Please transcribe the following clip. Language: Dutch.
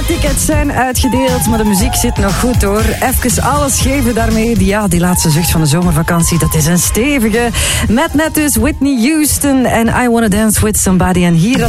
tickets zijn uitgedeeld, maar de muziek zit nog goed hoor. Even alles geven daarmee. Die laatste zucht van de zomervakantie, dat is een stevige. Met net dus Whitney Houston en I Wanna Dance With Somebody. En hier